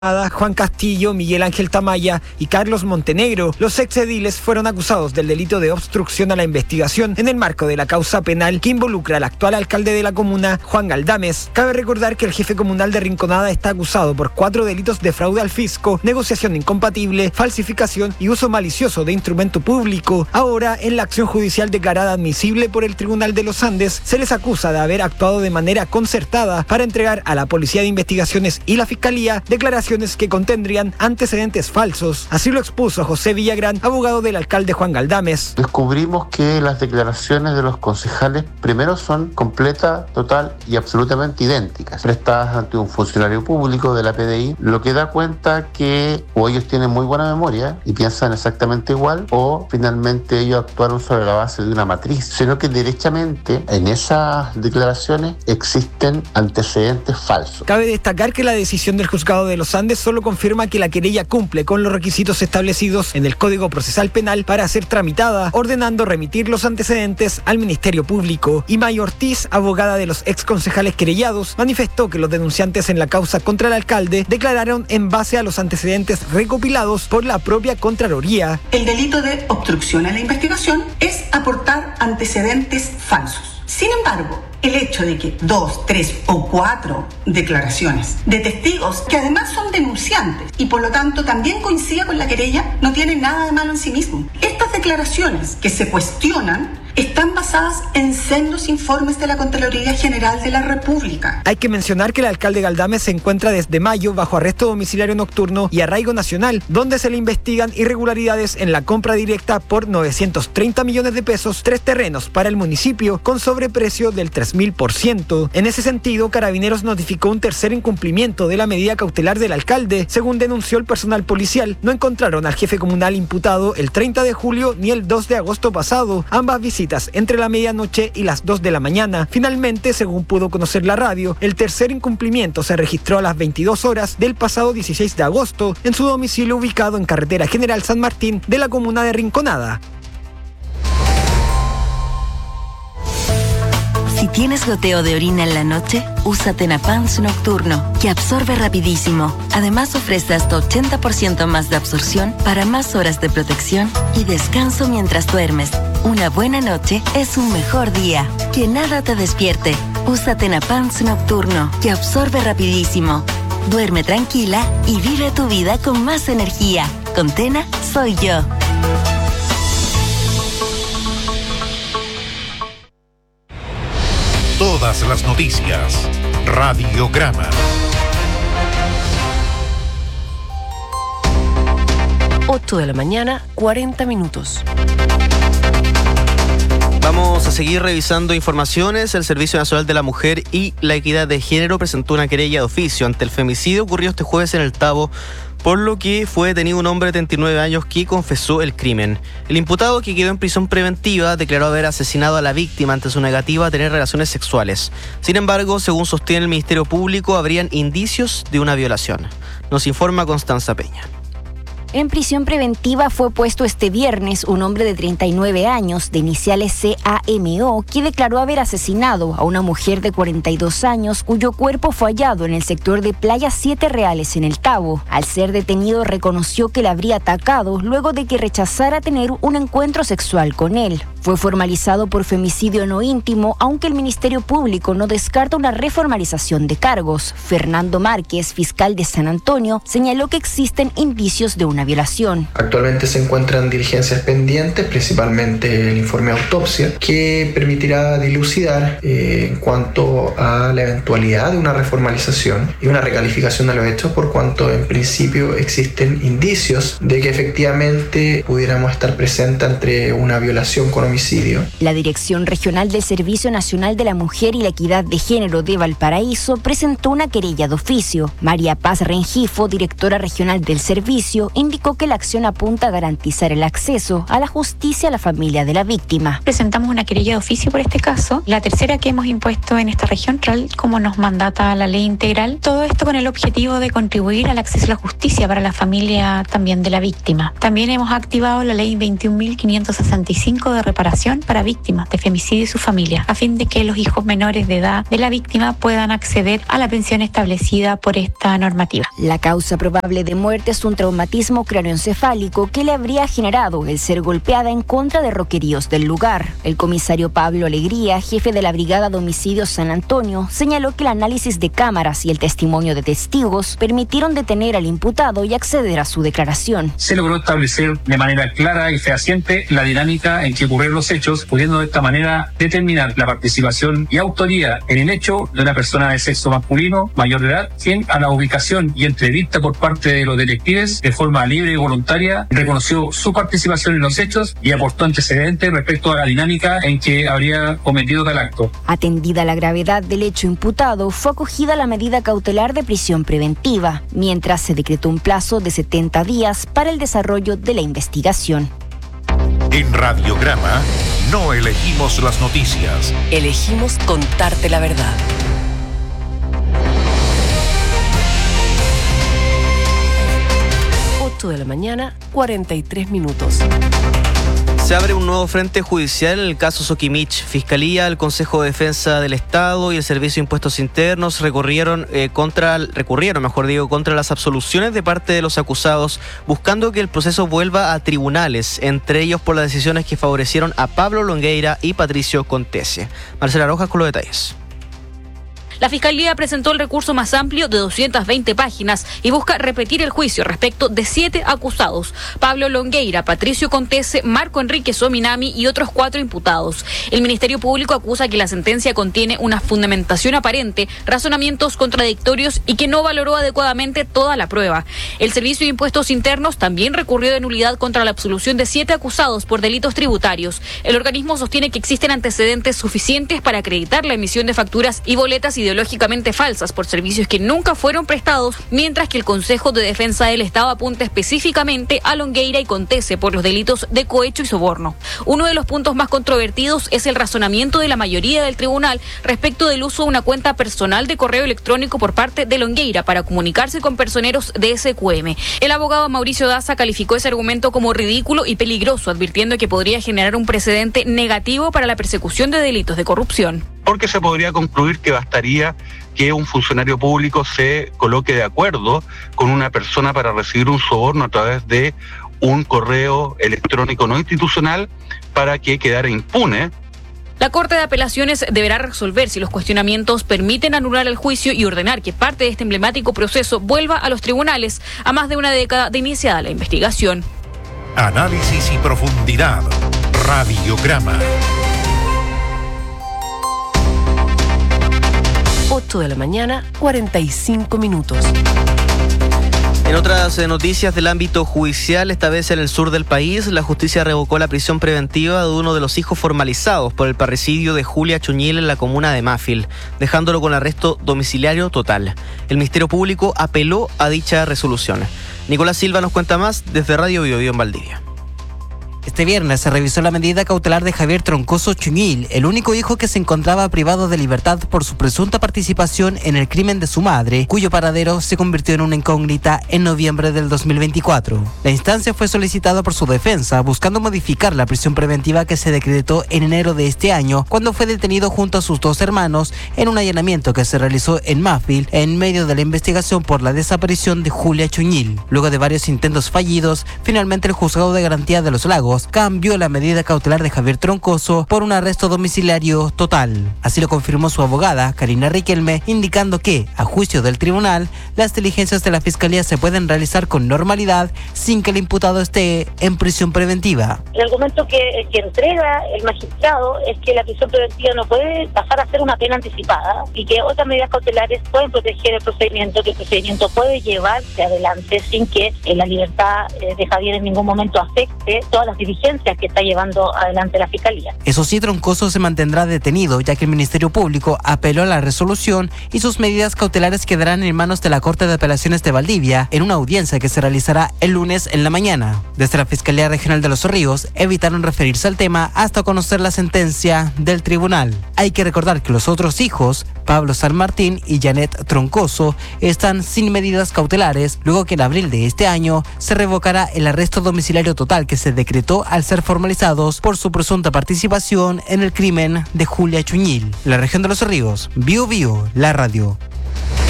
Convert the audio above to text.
Juan Castillo, Miguel Ángel Tamaya y Carlos Montenegro. Los exediles fueron acusados del delito de obstrucción a la investigación en el marco de la causa penal que involucra al actual alcalde de la comuna, Juan Galdames. Cabe recordar que el jefe comunal de Rinconada está acusado por 4 delitos de fraude al fisco, negociación incompatible, falsificación y uso malicioso de instrumento público. Ahora, en la acción judicial declarada admisible por el Tribunal de los Andes, se les acusa de haber actuado de manera concertada para entregar a la Policía de Investigaciones y la Fiscalía declaraciones que contendrían antecedentes falsos. Así lo expuso José Villagrán, abogado del alcalde Juan Galdames. Descubrimos que las declaraciones de los concejales primero son completa, total y absolutamente idénticas, prestadas ante un funcionario público de la PDI, lo que da cuenta que o ellos tienen muy buena memoria y piensan exactamente igual, o finalmente ellos actuaron sobre la base de una matriz, sino que derechamente en esas declaraciones existen antecedentes falsos. Cabe destacar que la decisión del juzgado de los Andes solo confirma que la querella cumple con los requisitos establecidos en el Código Procesal Penal para ser tramitada, ordenando remitir los antecedentes al Ministerio Público. Y May Ortiz, abogada de los exconcejales querellados, manifestó que los denunciantes en la causa contra el alcalde declararon en base a los antecedentes recopilados por la propia Contraloría. El delito de obstrucción a la investigación es aportar antecedentes falsos. Sin embargo, el hecho de que 2, 3 o 4 declaraciones de testigos, que además son denunciantes y por lo tanto también coincide con la querella, no tiene nada de malo en sí mismo. Estas declaraciones que se cuestionan están basadas en sendos informes de la Contraloría General de la República. Hay que mencionar que el alcalde Galdames se encuentra desde mayo bajo arresto domiciliario nocturno y arraigo nacional, donde se le investigan irregularidades en la compra directa por 930 millones de pesos, 3 terrenos para el municipio con sobreprecio del 3000%. En ese sentido, Carabineros notificó un tercer incumplimiento de la medida cautelar del alcalde. Según denunció el personal policial, no encontraron al jefe comunal imputado el 30 de julio ni el 2 de agosto pasado, ambas visitas entre la medianoche y las 2 de la mañana. Finalmente, según pudo conocer la radio, el tercer incumplimiento se registró a las 22 horas del pasado 16 de agosto en su domicilio ubicado en Carretera General San Martín de la comuna de Rinconada. Si tienes goteo de orina en la noche, usa Tenapans Nocturno, que absorbe rapidísimo. Además ofrece hasta 80% más de absorción para más horas de protección y descanso mientras duermes. Una buena noche es un mejor día. Que nada te despierte. Usa Tenapans Nocturno, que absorbe rapidísimo. Duerme tranquila y vive tu vida con más energía. Con Tena, soy yo. Todas las noticias. Radiograma. 8 de la mañana, 40 minutos. Vamos a seguir revisando informaciones. El Servicio Nacional de la Mujer y la Equidad de Género presentó una querella de oficio ante el femicidio ocurrido este jueves en el Tabo, por lo que fue detenido un hombre de 39 años que confesó el crimen. El imputado, que quedó en prisión preventiva, declaró haber asesinado a la víctima ante su negativa a tener relaciones sexuales. Sin embargo, según sostiene el Ministerio Público, habrían indicios de una violación. Nos informa Constanza Peña. En prisión preventiva fue puesto este viernes un hombre de 39 años, de iniciales CAMO, que declaró haber asesinado a una mujer de 42 años, cuyo cuerpo fue hallado en el sector de Playa Siete Reales, en el Tabo. Al ser detenido, reconoció que la habría atacado luego de que rechazara tener un encuentro sexual con él. Fue formalizado por femicidio no íntimo, aunque el Ministerio Público no descarta una reformalización de cargos. Fernando Márquez, fiscal de San Antonio, señaló que existen indicios de una violación. Actualmente se encuentran diligencias pendientes, principalmente el informe de autopsia, que permitirá dilucidar en cuanto a la eventualidad de una reformalización y una recalificación de los hechos, por cuanto en principio existen indicios de que efectivamente pudiéramos estar presentes entre una violación con homicidio. La Dirección Regional del Servicio Nacional de la Mujer y la Equidad de Género de Valparaíso presentó una querella de oficio. María Paz Rengifo, directora regional del servicio, indicó indicó que la acción apunta a garantizar el acceso a la justicia a la familia de la víctima. Presentamos una querella de oficio por este caso, la tercera que hemos impuesto en esta región, tal como nos mandata la ley integral. Todo esto con el objetivo de contribuir al acceso a la justicia para la familia también de la víctima. También hemos activado la ley 21.565 de reparación para víctimas de femicidio y su familia, a fin de que los hijos menores de edad de la víctima puedan acceder a la pensión establecida por esta normativa. La causa probable de muerte es un traumatismo cráneoencefálico que le habría generado el ser golpeada en contra de roqueríos del lugar. El comisario Pablo Alegría, jefe de la Brigada de Homicidios San Antonio, señaló que el análisis de cámaras y el testimonio de testigos permitieron detener al imputado y acceder a su declaración. Se logró establecer de manera clara y fehaciente la dinámica en que ocurrieron los hechos, pudiendo de esta manera determinar la participación y autoría en el hecho de una persona de sexo masculino mayor de edad, quien a la ubicación y entrevista por parte de los detectives de forma libre y voluntaria reconoció su participación en los hechos y aportó antecedentes respecto a la dinámica en que habría cometido tal acto. Atendida la gravedad del hecho imputado, fue acogida la medida cautelar de prisión preventiva, mientras se decretó un plazo de 70 días para el desarrollo de la investigación. En Radiograma no elegimos las noticias. Elegimos contarte la verdad. 8 de la mañana, 43 minutos. Se abre un nuevo frente judicial en el caso Soquimich. Fiscalía, el Consejo de Defensa del Estado y el Servicio de Impuestos Internos recurrieron contra las absoluciones de parte de los acusados, buscando que el proceso vuelva a tribunales, entre ellos por las decisiones que favorecieron a Pablo Longueira y Patricio Contese. Marcela Rojas con los detalles. La Fiscalía presentó el recurso más amplio de 220 páginas y busca repetir el juicio respecto de 7 acusados: Pablo Longueira, Patricio Contese, Marco Enrique Sominami y otros 4 imputados. El Ministerio Público acusa que la sentencia contiene una fundamentación aparente, razonamientos contradictorios y que no valoró adecuadamente toda la prueba. El Servicio de Impuestos Internos también recurrió de nulidad contra la absolución de 7 acusados por delitos tributarios. El organismo sostiene que existen antecedentes suficientes para acreditar la emisión de facturas y boletas ideológicamente falsas por servicios que nunca fueron prestados, mientras que el Consejo de Defensa del Estado apunta específicamente a Longueira y Contese por los delitos de cohecho y soborno. Uno de los puntos más controvertidos es el razonamiento de la mayoría del tribunal respecto del uso de una cuenta personal de correo electrónico por parte de Longueira para comunicarse con personeros de SQM. El abogado Mauricio Daza calificó ese argumento como ridículo y peligroso, advirtiendo que podría generar un precedente negativo para la persecución de delitos de corrupción. Porque se podría concluir que bastaría que un funcionario público se coloque de acuerdo con una persona para recibir un soborno a través de un correo electrónico no institucional para que quedara impune. La Corte de Apelaciones deberá resolver si los cuestionamientos permiten anular el juicio y ordenar que parte de este emblemático proceso vuelva a los tribunales a más de una década de iniciada la investigación. Análisis y profundidad. Radiograma. 8 de la mañana, 45 minutos. En otras noticias del ámbito judicial, esta vez en el sur del país, la justicia revocó la prisión preventiva de uno de los hijos formalizados por el parricidio de Julia Chuñil en la comuna de Mafil, dejándolo con arresto domiciliario total. El Ministerio Público apeló a dicha resolución. Nicolás Silva nos cuenta más desde Radio Biobío en Valdivia. Este viernes se revisó la medida cautelar de Javier Troncoso Chuñil, el único hijo que se encontraba privado de libertad por su presunta participación en el crimen de su madre, cuyo paradero se convirtió en una incógnita en noviembre del 2024. La instancia fue solicitada por su defensa, buscando modificar la prisión preventiva que se decretó en enero de este año, cuando fue detenido junto a sus 2 hermanos en un allanamiento que se realizó en Mafil en medio de la investigación por la desaparición de Julia Chuñil. Luego de varios intentos fallidos, finalmente el Juzgado de Garantía de los Lagos cambió la medida cautelar de Javier Troncoso por un arresto domiciliario total. Así lo confirmó su abogada, Karina Riquelme, indicando que, a juicio del tribunal, las diligencias de la Fiscalía se pueden realizar con normalidad sin que el imputado esté en prisión preventiva. El argumento que entrega el magistrado es que la prisión preventiva no puede pasar a ser una pena anticipada y que otras medidas cautelares pueden proteger el procedimiento, que el procedimiento puede llevarse adelante sin que la libertad de Javier en ningún momento afecte todas las diligencias que está llevando adelante la Fiscalía. Eso sí, Troncoso se mantendrá detenido, ya que el Ministerio Público apeló a la resolución y sus medidas cautelares quedarán en manos de la Corte de Apelaciones de Valdivia en una audiencia que se realizará el lunes en la mañana. Desde la Fiscalía Regional de Los Ríos evitaron referirse al tema hasta conocer la sentencia del tribunal. Hay que recordar que los otros hijos, Pablo San Martín y Janet Troncoso, están sin medidas cautelares luego que en abril de este año se revocará el arresto domiciliario total que se decretó al ser formalizados por su presunta participación en el crimen de Julia Chuñil. La región de Los Ríos, Bio Bio, la radio.